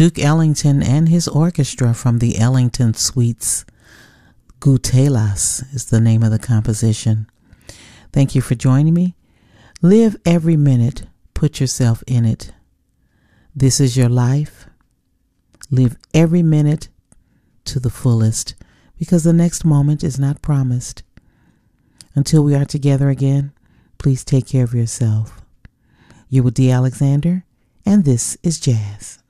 Duke Ellington and his orchestra from the Ellington Suites. Gutelas is the name of the composition. Thank you for joining me. Live every minute. Put yourself in it. This is your life. Live every minute to the fullest, because the next moment is not promised. Until we are together again, please take care of yourself. You're with D. Alexander, and this is Jazz.